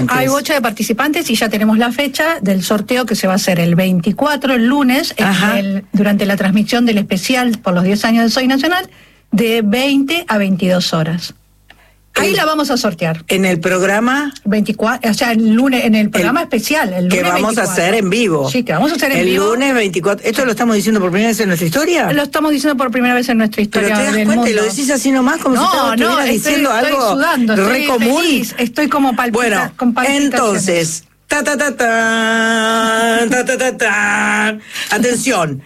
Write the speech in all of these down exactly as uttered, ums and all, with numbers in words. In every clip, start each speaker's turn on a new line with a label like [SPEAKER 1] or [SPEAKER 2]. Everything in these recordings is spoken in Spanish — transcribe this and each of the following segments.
[SPEAKER 1] Hay bocha de participantes y ya tenemos la fecha del sorteo que se va a hacer el veinticuatro, el lunes, en el, durante la transmisión del especial por los diez años de Soy Nacional, de veinte a veintidós horas. Ahí el, la vamos a sortear.
[SPEAKER 2] En el programa
[SPEAKER 1] veinticuatro, o sea, el lunes, en el programa el, especial, el lunes
[SPEAKER 2] que vamos veinticuatro. A hacer en vivo.
[SPEAKER 1] Sí, que vamos a hacer en
[SPEAKER 2] el
[SPEAKER 1] vivo.
[SPEAKER 2] El lunes veinticuatro. ¿Esto lo estamos diciendo por primera vez en nuestra historia?
[SPEAKER 1] Lo estamos diciendo por primera vez en nuestra historia.
[SPEAKER 2] Pero te das
[SPEAKER 1] del
[SPEAKER 2] cuenta,
[SPEAKER 1] mundo.
[SPEAKER 2] Lo decís así nomás, como
[SPEAKER 1] no,
[SPEAKER 2] si estuvieras
[SPEAKER 1] no, estoy,
[SPEAKER 2] diciendo
[SPEAKER 1] estoy
[SPEAKER 2] algo
[SPEAKER 1] sudando,
[SPEAKER 2] re
[SPEAKER 1] estoy
[SPEAKER 2] común.
[SPEAKER 1] Feliz, estoy como palpita,
[SPEAKER 2] bueno,
[SPEAKER 1] con palpitaciones.
[SPEAKER 2] Entonces, ta ta ta ta, ta ta ta ta. Atención.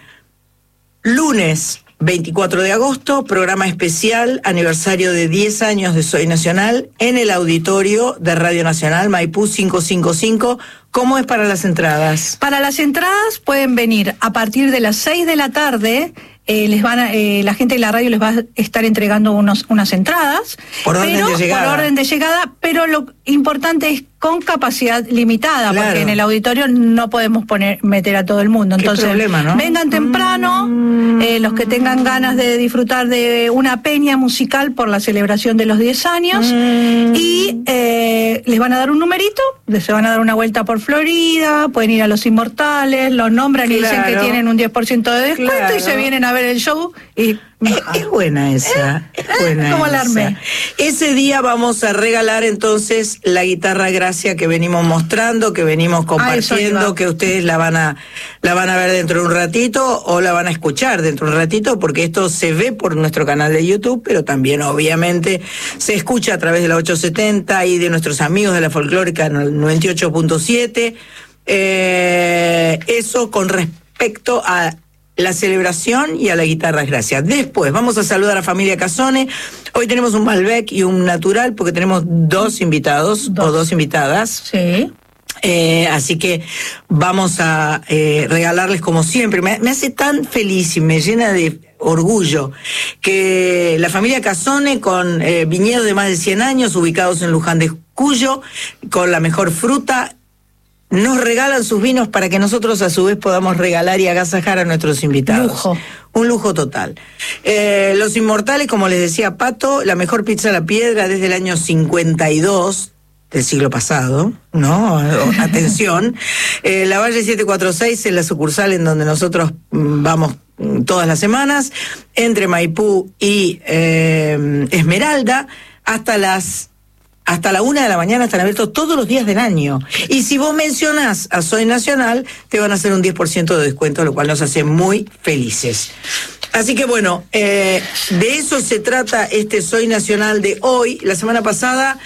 [SPEAKER 2] Lunes veinticuatro de agosto, programa especial, aniversario de diez años de Soy Nacional, en el auditorio de Radio Nacional, Maipú quinientos cincuenta y cinco. ¿Cómo es para las entradas?
[SPEAKER 1] Para las entradas pueden venir a partir de las seis de la tarde. Eh, les van a, eh, la gente de la radio les va a estar entregando unos, unas entradas.
[SPEAKER 2] Por orden
[SPEAKER 1] pero,
[SPEAKER 2] de llegada.
[SPEAKER 1] Por orden de llegada, pero lo importante es con capacidad limitada,
[SPEAKER 2] claro.
[SPEAKER 1] porque en el auditorio no podemos poner meter a todo el mundo. Entonces,
[SPEAKER 2] ¿qué problema, no?
[SPEAKER 1] vengan temprano, mm. eh, los que tengan ganas de disfrutar de una peña musical por la celebración de los diez años, mm. y eh, les van a dar un numerito, les van a dar una vuelta por Florida, pueden ir a Los Inmortales, los nombran y claro. dicen que tienen un diez por ciento de descuento, claro. y se vienen a ver el show y...
[SPEAKER 2] Es, es buena esa, es buena
[SPEAKER 1] ¿Cómo
[SPEAKER 2] esa.
[SPEAKER 1] alarme?
[SPEAKER 2] Ese día vamos a regalar entonces la guitarra Gracia que venimos mostrando, que venimos compartiendo, que ustedes la van a la van a ver dentro de un ratito o la van a escuchar dentro de un ratito, porque esto se ve por nuestro canal de YouTube, pero también obviamente se escucha a través de la ochocientos setenta y de nuestros amigos de la Folclórica noventa y ocho punto siete. Eh, eso con respecto a la celebración y a la guitarra Gracia. Después vamos a saludar a Familia Casone. Hoy tenemos un Malbec y un Natural porque tenemos dos invitados dos. o dos invitadas.
[SPEAKER 1] Sí.
[SPEAKER 2] Eh, así que vamos a eh, regalarles como siempre. Me, me hace tan feliz y me llena de orgullo que la familia Casone, con eh, viñedos de más de cien años ubicados en Luján de Cuyo, con la mejor fruta, nos regalan sus vinos para que nosotros a su vez podamos regalar y agasajar a nuestros invitados.
[SPEAKER 1] Lujo.
[SPEAKER 2] Un lujo total. Eh, Los Inmortales, como les decía Pato, la mejor pizza a la piedra desde el año cincuenta y dos del siglo pasado, ¿no? Atención. Eh, la Valle setecientos cuarenta y seis es la sucursal en donde nosotros mm, vamos mm, todas las semanas, entre Maipú y eh, Esmeralda, hasta las Hasta la una de la mañana están abiertos todos los días del año. Y si vos mencionás a Soy Nacional, te van a hacer un diez por ciento de descuento, lo cual nos hace muy felices. Así que bueno, eh, de eso se trata este Soy Nacional de hoy. La semana pasada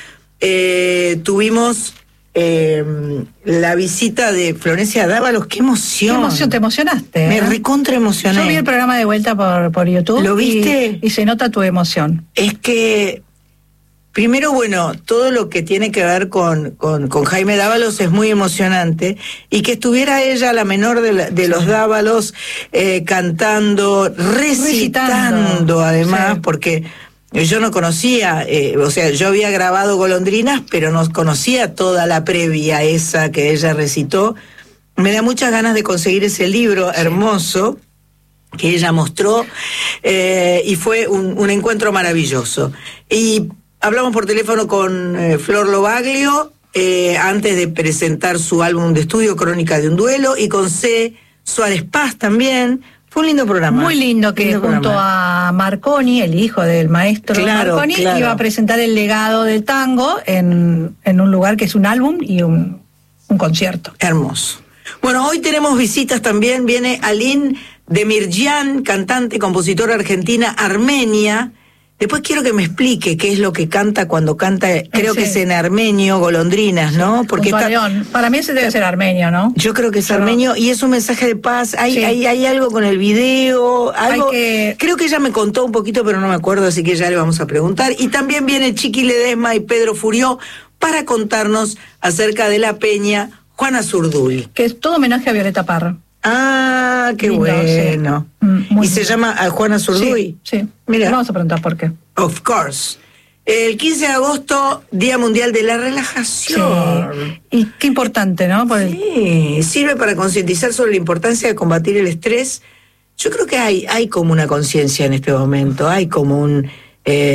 [SPEAKER 2] eh, tuvimos eh, la visita de Florencia Dávalos. ¡Qué emoción!
[SPEAKER 1] ¡Qué emoción! Te emocionaste. ¿eh?
[SPEAKER 2] Me recontra emocioné.
[SPEAKER 1] Yo vi el programa de vuelta por, por YouTube.
[SPEAKER 2] ¿Lo viste?
[SPEAKER 1] Y, y se nota tu emoción.
[SPEAKER 2] Es que... Primero, bueno, todo lo que tiene que ver con, con, con Jaime Dávalos es muy emocionante, y que estuviera ella, la menor de, la, de los Dávalos, eh, cantando, recitando, recitando además, sí. Porque yo no conocía, eh, o sea, yo había grabado Golondrinas, pero no conocía toda la previa esa que ella recitó. Me da muchas ganas de conseguir ese libro hermoso que ella mostró, eh, y fue un, un encuentro maravilloso. Y hablamos por teléfono con eh, Flor Lobaglio, eh, antes de presentar su álbum de estudio, Crónica de un Duelo, y con C. Suárez Paz también. Fue un lindo programa.
[SPEAKER 1] Muy lindo, que lindo junto programa. A Marconi, el hijo del maestro
[SPEAKER 2] claro,
[SPEAKER 1] Marconi,
[SPEAKER 2] claro.
[SPEAKER 1] iba a presentar el legado del tango en, en un lugar que es un álbum y un, un concierto.
[SPEAKER 2] Hermoso. Bueno, hoy tenemos visitas también. Viene Aline Demirjian, cantante, compositora argentina, armenia. Después quiero que me explique qué es lo que canta cuando canta, creo sí. que es en armenio, Golondrinas, ¿no?
[SPEAKER 1] Porque está... León. Para mí ese debe ser armenio, ¿no?
[SPEAKER 2] Yo creo que es
[SPEAKER 1] Pero...
[SPEAKER 2] armenio y es un mensaje de paz. Hay, sí. hay, hay algo con el video, algo...
[SPEAKER 1] Que...
[SPEAKER 2] Creo que ella me contó un poquito, pero no me acuerdo, así que ya le vamos a preguntar. Y también viene Chiqui Ledesma y Pedro Furió para contarnos acerca de la peña Juana Zurduy.
[SPEAKER 1] Que es todo homenaje a Violeta Parra.
[SPEAKER 2] Ah, qué lindo, bueno. Sí. Mm, ¿Y lindo. Se llama a Juana Zurduy?
[SPEAKER 1] Sí, sí. Mira, vamos a preguntar por qué.
[SPEAKER 2] Of course. El quince de agosto, Día Mundial de la Relajación.
[SPEAKER 1] Sí. Y qué importante, ¿no? Por el...
[SPEAKER 2] Sí, sirve para concientizar sobre la importancia de combatir el estrés. Yo creo que hay, hay como una conciencia en este momento, hay como un... Eh,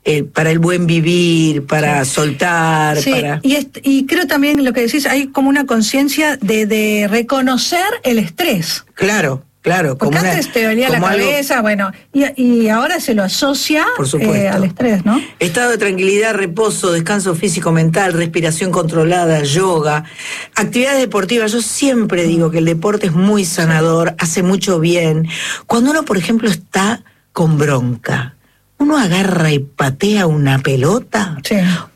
[SPEAKER 2] eh, para el buen vivir, para sí. soltar,
[SPEAKER 1] sí.
[SPEAKER 2] para...
[SPEAKER 1] Y, est- y creo también lo que decís, hay como una conciencia de, de reconocer el estrés.
[SPEAKER 2] Claro. Claro,
[SPEAKER 1] porque
[SPEAKER 2] como
[SPEAKER 1] antes
[SPEAKER 2] una,
[SPEAKER 1] te dolía la cabeza, algo... bueno, y, y ahora se lo asocia eh, al estrés, ¿no?
[SPEAKER 2] Estado de tranquilidad, reposo, descanso físico, mental, respiración controlada, yoga, actividades deportivas. Yo siempre digo que el deporte es muy sanador, sí. hace mucho bien. Cuando uno, por ejemplo, está con bronca, uno agarra y patea una pelota.
[SPEAKER 1] Sí.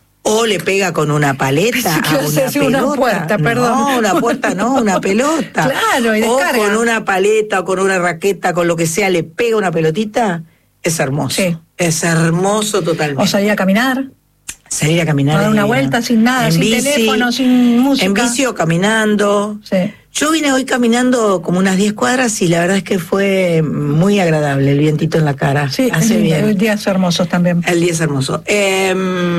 [SPEAKER 2] O le pega con una paleta a una pelota.
[SPEAKER 1] Una puerta, perdón.
[SPEAKER 2] No, una puerta no, una pelota.
[SPEAKER 1] Claro, y descarga.
[SPEAKER 2] O con una paleta o con una raqueta, con lo que sea, le pega una pelotita. Es hermoso.
[SPEAKER 1] Sí.
[SPEAKER 2] Es hermoso totalmente.
[SPEAKER 1] O salir a caminar.
[SPEAKER 2] Salir a caminar.
[SPEAKER 1] A dar una vuelta sin nada,
[SPEAKER 2] en
[SPEAKER 1] sin
[SPEAKER 2] bici,
[SPEAKER 1] teléfono, sin música.
[SPEAKER 2] En bici o caminando.
[SPEAKER 1] Sí.
[SPEAKER 2] Yo vine hoy caminando como unas diez cuadras y la verdad es que fue muy agradable, el vientito en la cara.
[SPEAKER 1] Sí,
[SPEAKER 2] hace
[SPEAKER 1] el,
[SPEAKER 2] bien.
[SPEAKER 1] El día es hermoso también.
[SPEAKER 2] El día es hermoso. Eh,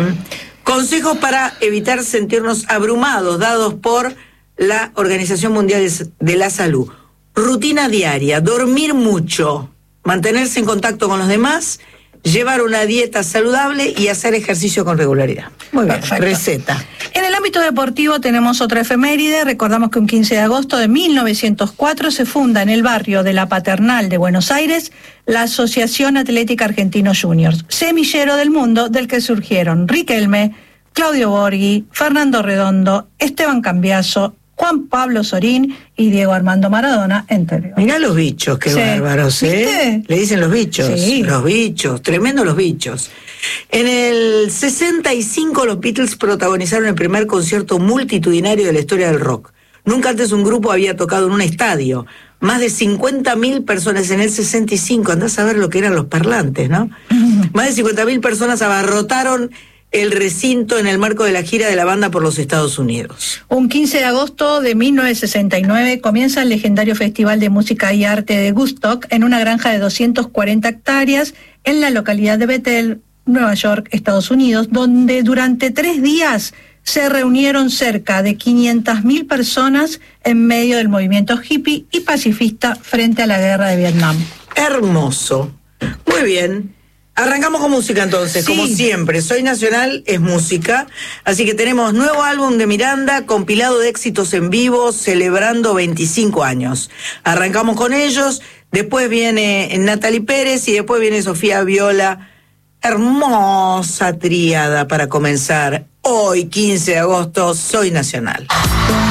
[SPEAKER 2] Consejos para evitar sentirnos abrumados, dados por la Organización Mundial de la Salud. Rutina diaria, dormir mucho, mantenerse en contacto con los demás, llevar una dieta saludable y hacer ejercicio con regularidad. Muy bien, perfecto. Receta.
[SPEAKER 1] En el ámbito deportivo tenemos otra efeméride. Recordamos que un quince de agosto de mil novecientos cuatro se funda en el barrio de La Paternal de Buenos Aires la Asociación Atlética Argentino Juniors, semillero del mundo del que surgieron Riquelme, Claudio Borghi, Fernando Redondo, Esteban Cambiaso, Juan Pablo Sorín y Diego Armando Maradona, entre otros.
[SPEAKER 2] Mirá los bichos, qué sí. bárbaros, ¿eh?
[SPEAKER 1] ¿Viste?
[SPEAKER 2] Le dicen los bichos,
[SPEAKER 1] sí.
[SPEAKER 2] los bichos, tremendo los bichos. En el sesenta y cinco los Beatles protagonizaron el primer concierto multitudinario de la historia del rock. Nunca antes un grupo había tocado en un estadio. Más de cincuenta mil personas en el sesenta y cinco, andás a ver lo que eran los parlantes, ¿no? Uh-huh. Más de cincuenta mil personas abarrotaron el recinto en el marco de la gira de la banda por los Estados Unidos.
[SPEAKER 1] Un quince de agosto de mil novecientos sesenta y nueve comienza el legendario Festival de Música y Arte de Woodstock en una granja de doscientas cuarenta hectáreas en la localidad de Bethel, Nueva York, Estados Unidos, donde durante tres días se reunieron cerca de quinientas mil personas en medio del movimiento hippie y pacifista frente a la guerra de Vietnam.
[SPEAKER 2] Hermoso. Muy bien. Arrancamos con música entonces, sí. Como siempre. Soy Nacional, es música. Así que tenemos nuevo álbum de Miranda, compilado de éxitos en vivo, celebrando veinticinco años. Arrancamos con ellos, después viene Natalie Pérez y después viene Sofía Viola. Hermosa tríada para comenzar. Hoy, quince de agosto, Soy Nacional.